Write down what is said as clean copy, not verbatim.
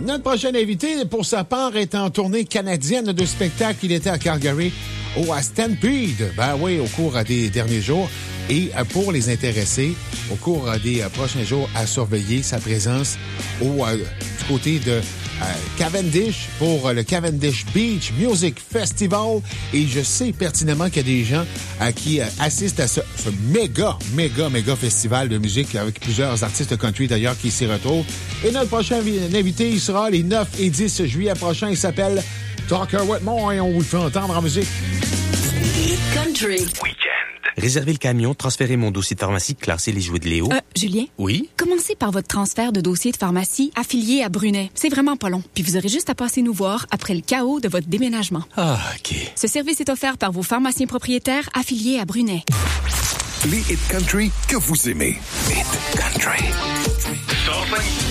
Notre prochain invité, pour sa part, est en tournée canadienne de spectacle. Il était à Calgary, à Stampede. Ben oui, au cours des derniers jours. Et pour les intéressés, au cours des prochains jours, à surveiller sa présence du côté de Cavendish pour le Cavendish Beach Music Festival. Et je sais pertinemment qu'il y a des gens qui assistent à ce méga festival de musique avec plusieurs artistes country d'ailleurs qui s'y retrouvent. Et notre prochain invité, il sera les 9 et 10 juillet prochains. Il s'appelle Talker Whitmore et on vous le fait entendre en musique. Country Weekend. Réservez le camion, transférez mon dossier de pharmacie, classer les jouets de Léo. Julien? Oui? Commencez par votre transfert de dossier de pharmacie affilié à Brunet. C'est vraiment pas long. Puis vous aurez juste à passer nous voir après le chaos de votre déménagement. Ah, OK. Ce service est offert par vos pharmaciens propriétaires affiliés à Brunet. Les hits country que vous aimez. Hit country. 105.